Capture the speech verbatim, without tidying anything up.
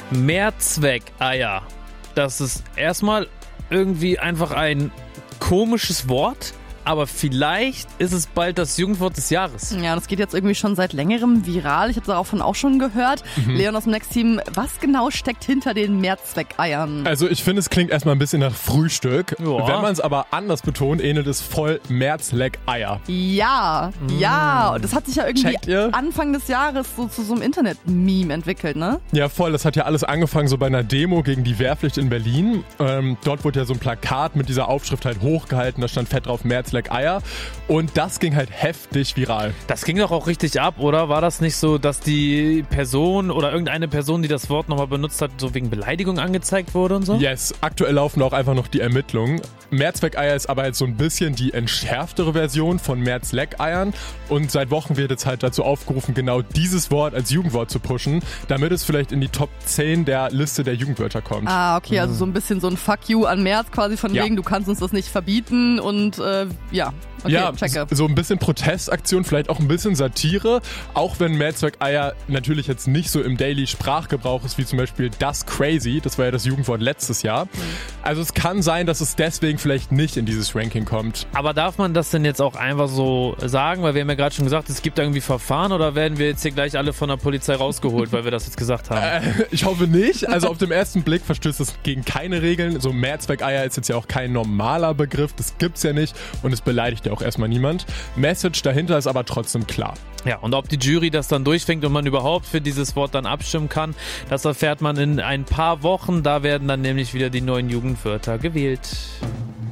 Mehrzweckeier. Das ist erstmal irgendwie einfach ein komisches Wort, aber vielleicht ist es bald das Jugendwort des Jahres. Ja, das geht jetzt irgendwie schon seit längerem viral. Ich habe davon auch schon gehört. Mhm. Leon aus dem Next-Team, was genau steckt hinter den Mehrzweckeiern? Also ich finde, es klingt erstmal ein bisschen nach Frühstück. Ja. Wenn man es aber anders betont, ähnelt es voll Mehrzleck-Eier. Ja, mm. ja. Und das hat sich ja irgendwie ihr? Anfang des Jahres so zu so einem Internet-Meme entwickelt, ne? Ja, voll. Das hat ja alles angefangen so bei einer Demo gegen die Wehrpflicht in Berlin. Ähm, dort wurde ja so ein Plakat mit dieser Aufschrift halt hochgehalten. Da stand fett drauf Mehrzleck Eier. Und das ging halt heftig viral. Das ging doch auch richtig ab, oder? War das nicht so, dass die Person oder irgendeine Person, die das Wort nochmal benutzt hat, so wegen Beleidigung angezeigt wurde und so? Yes, aktuell laufen auch einfach noch die Ermittlungen. Mehrzweckeier ist aber jetzt so ein bisschen die entschärftere Version von Mehrzleckeiern. Und seit Wochen wird jetzt halt dazu aufgerufen, genau dieses Wort als Jugendwort zu pushen, damit es vielleicht in die Top zehn der Liste der Jugendwörter kommt. Ah, okay, also so ein bisschen so ein Fuck you an Merz quasi von ja. wegen, du kannst uns das nicht verbieten und äh, ja. Okay, ja, checke. so ein bisschen Protestaktion, vielleicht auch ein bisschen Satire, auch wenn Mehrzweckeier natürlich jetzt nicht so im Daily-Sprachgebrauch ist, wie zum Beispiel das Crazy, das war ja das Jugendwort letztes Jahr. Mhm. Also es kann sein, dass es deswegen vielleicht nicht in dieses Ranking kommt. Aber darf man das denn jetzt auch einfach so sagen? Weil wir haben ja gerade schon gesagt, es gibt da irgendwie Verfahren, oder werden wir jetzt hier gleich alle von der Polizei rausgeholt, weil wir das jetzt gesagt haben? Äh, ich hoffe nicht. Also auf dem ersten Blick verstößt es gegen keine Regeln. So Mehrzweckeier ist jetzt ja auch kein normaler Begriff, das gibt's ja nicht und es beleidigt ja auch erstmal niemand. Message dahinter ist aber trotzdem klar. Ja, und ob die Jury das dann durchfängt und man überhaupt für dieses Wort dann abstimmen kann, das erfährt man in ein paar Wochen. Da werden dann nämlich wieder die neuen Jugendwörter gewählt.